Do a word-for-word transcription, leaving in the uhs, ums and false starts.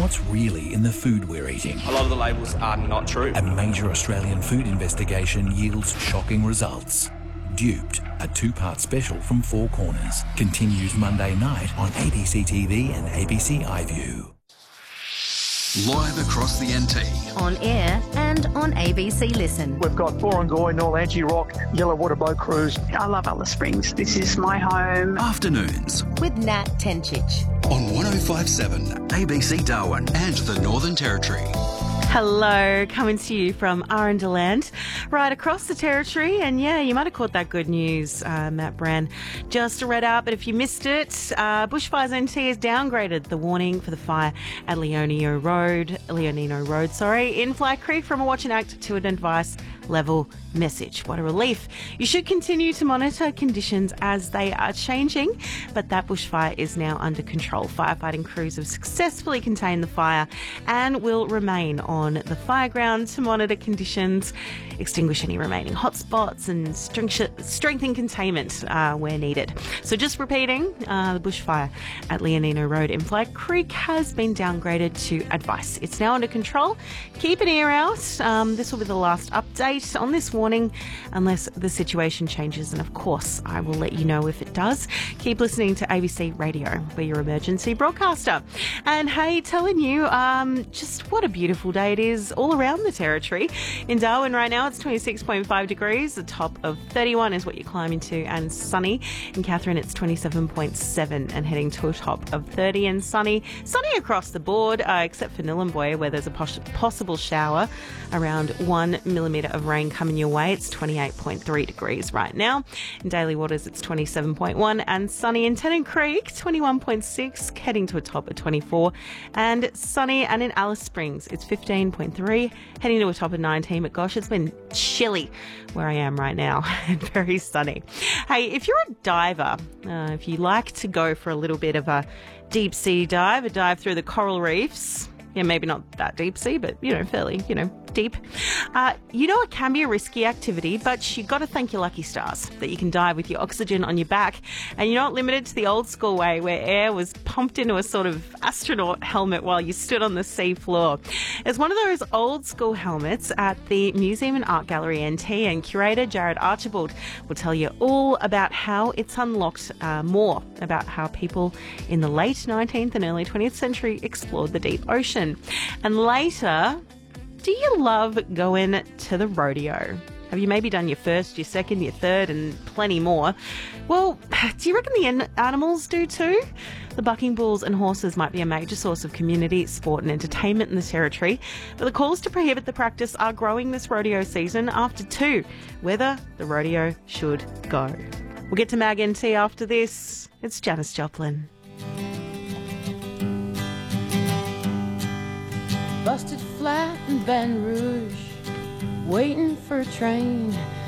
what's really in the food we're eating. A lot of the labels are not true. A major Australian food investigation yields shocking results. Duped, a two-part special from Four Corners, continues Monday night on A B C T V and A B C iView. Live across the N T. On air and on A B C Listen. We've got Borongoy, Norlanchi Rock, Yellow Water Boat Cruise. I love Alice Springs. This is my home. Afternoons. With Nat Tenchich. On one oh five point seven, A B C Darwin and the Northern Territory. Hello, coming to you from Arundaland, right across the territory. And yeah, you might have caught that good news, uh, Matt Brand just read out. But if you missed it, uh, Bushfires N T has downgraded the warning for the fire at Leonino Road, Leonino Road, sorry, in Fly Creek from a watch and act to an advice level message. What a relief. You should continue to monitor conditions as they are changing, but that bushfire is now under control. Firefighting crews have successfully contained the fire and will remain on the fire ground to monitor conditions, extinguish any remaining hotspots and strengthen containment uh, where needed. So just repeating, uh, the bushfire at Leonino Road in Fly Creek has been downgraded to advice. It's now under control. Keep an ear out. Um, this will be the last update on this warning unless the situation changes, and of course I will let you know if it does. Keep listening to A B C Radio, we're your emergency broadcaster. And hey, telling you um, just what a beautiful day it is all around the territory. In Darwin right now it's twenty-six point five degrees, the top of thirty-one is what you're climbing to, and sunny. In Katherine it's twenty-seven point seven and heading to a top of thirty and sunny. Sunny across the board uh, except for Nhulunbuy where there's a pos- possible shower, around one millimetre of rain coming your way. It's twenty-eight point three degrees right now. In Daly Waters it's twenty-seven point one and sunny. In Tennant Creek twenty-one point six, heading to a top of twenty-four, and sunny. And in Alice Springs it's fifteen point three, heading to a top of nineteen. But gosh, it's been chilly where I am right now and very sunny. Hey, if you're a diver, uh, if you like to go for a little bit of a deep sea dive, a dive through the coral reefs, yeah, maybe not that deep sea, but, you know, fairly, you know, deep. Uh, you know, it can be a risky activity, but you got to thank your lucky stars that you can dive with your oxygen on your back. And you're not limited to the old school way where air was pumped into a sort of astronaut helmet while you stood on the sea floor. It's one of those old school helmets at the Museum and Art Gallery N T, and curator Jared Archibald will tell you all about how it's unlocked uh, more about how people in the late nineteenth and early twentieth century explored the deep ocean. And later, do you love going to the rodeo? Have you maybe done your first, your second, your third, and plenty more? Well, do you reckon the an- animals do too? The bucking bulls and horses might be a major source of community, sport and entertainment in the territory, but the calls to prohibit the practice are growing this rodeo season after two, whether the rodeo should go. We'll get to Mag N T after this. It's Janis Joplin. Busted flat in Baton Rouge, waiting for a train